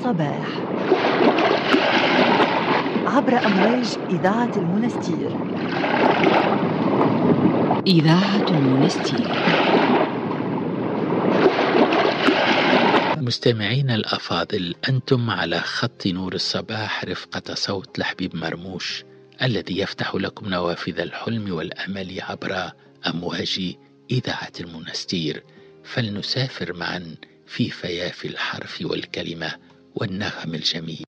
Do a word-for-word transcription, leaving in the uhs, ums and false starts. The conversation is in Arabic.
الصباح عبر أمواج إذاعة المنستير. إذاعة المنستير. مستمعين الأفاضل، أنتم على خط نور الصباح رفقة صوت لحبيب مرموش الذي يفتح لكم نوافذ الحلم والأمل عبر أمواج إذاعة المنستير. فلنسافر معا في فياف الحرف والكلمة والنغم الجميل.